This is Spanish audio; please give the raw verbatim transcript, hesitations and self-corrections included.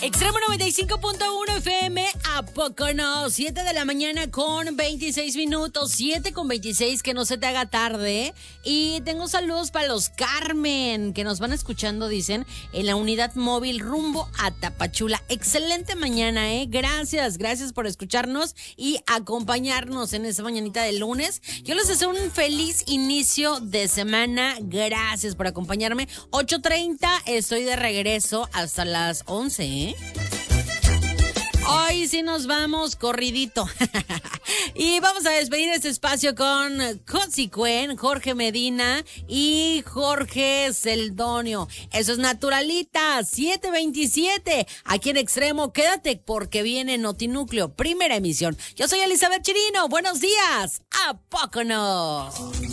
Extremo noventa y cinco punto uno F M, ¿a poco no? siete de la mañana con veintiséis minutos, siete con veintiséis, que no se te haga tarde. Y tengo saludos para los Carmen, que nos van escuchando, dicen, en la unidad móvil rumbo a Tapachula. Excelente mañana, ¿eh? Gracias, gracias por escucharnos y acompañarnos en esta mañanita de lunes. Yo les deseo un feliz inicio de semana. Gracias por acompañarme. ocho treinta, estoy de regreso hasta las once, ¿eh? Hoy sí nos vamos corridito. Y vamos a despedir este espacio con Cosicuen, Jorge Medina y Jorge Celdonio. Eso es Naturalita, siete veintisiete. Aquí en Extremo, quédate porque viene Notinúcleo, primera emisión. Yo soy Elizabeth Chirino. Buenos días. ¿A poco no?